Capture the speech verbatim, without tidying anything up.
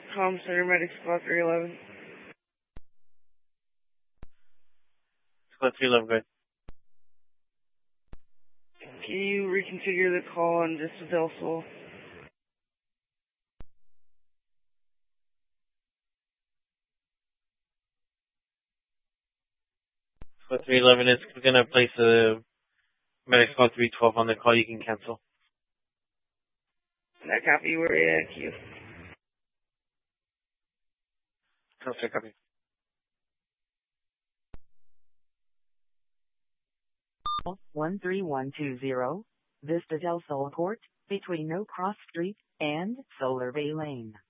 Com Center Medic Squad three eleven. Squad three eleven, good. Can you reconfigure the call on just a Del Sol? Squad three eleven is going to place a Medic Squad three twelve on the call. You can cancel. That copy, we're ready to queue. Cancel copy. one three one two zero, Vista Del Sol Court, between No Cross Street and Solar Bay Lane.